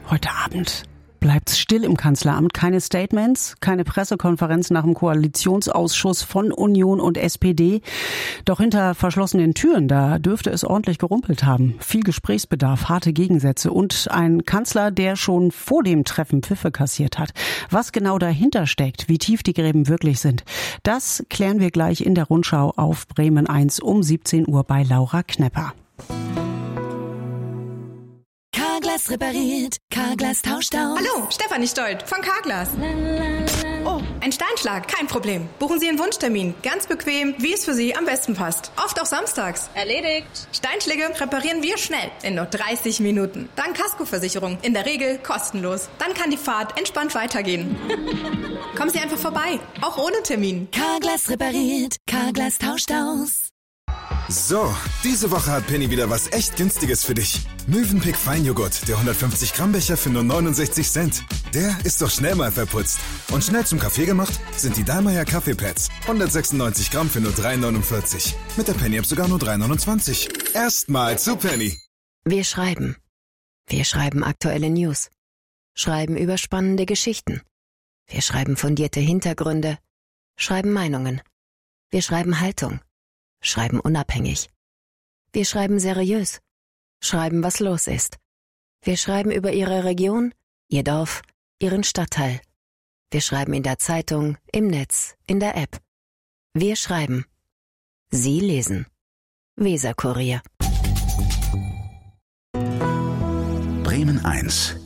Heute Abend bleibt's still im Kanzleramt. Keine Statements, keine Pressekonferenz nach dem Koalitionsausschuss von Union und SPD. Doch hinter verschlossenen Türen, da dürfte es ordentlich gerumpelt haben. Viel Gesprächsbedarf, harte Gegensätze und ein Kanzler, der schon vor dem Treffen Pfiffe kassiert hat. Was genau dahinter steckt, wie tief die Gräben wirklich sind, das klären wir gleich in der Rundschau auf Bremen 1 um 17 Uhr bei Laura Knepper. Carglass repariert, Carglass tauscht aus. Hallo, Stefanie Stolt von Carglass. Oh, ein Steinschlag, kein Problem. Buchen Sie Ihren Wunschtermin, ganz bequem, wie es für Sie am besten passt. Oft auch samstags. Erledigt. Steinschläge reparieren wir schnell, in nur 30 Minuten. Dann Kaskoversicherung, in der Regel kostenlos. Dann kann die Fahrt entspannt weitergehen. Kommen Sie einfach vorbei, auch ohne Termin. Carglass repariert, Carglass tauscht aus. So, diese Woche hat Penny wieder was echt Günstiges für dich. Mövenpick Feinjoghurt, der 150 Gramm Becher für nur 69 Cent. Der ist doch schnell mal verputzt. Und schnell zum Kaffee gemacht sind die Dallmayr Kaffeepads. 196 Gramm für nur 3,49. Mit der Penny-App sogar nur 3,29. Erstmal zu Penny. Wir schreiben. Wir schreiben aktuelle News. Schreiben über spannende Geschichten. Wir schreiben fundierte Hintergründe. Schreiben Meinungen. Wir schreiben Haltung. Schreiben unabhängig. Wir schreiben seriös. Schreiben, was los ist. Wir schreiben über Ihre Region, Ihr Dorf, Ihren Stadtteil. Wir schreiben in der Zeitung, im Netz, in der App. Wir schreiben. Sie lesen. Weser-Kurier. Bremen 1